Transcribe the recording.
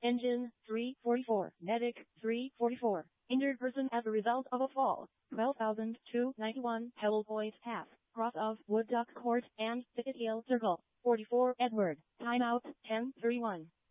Engine 344. Medic 344. Injured person as a result of a fall. 12,291. Pebble Point Path. Cross of Wood Duck Court and Picket Hill Circle. 44 Edward. Timeout 10:31.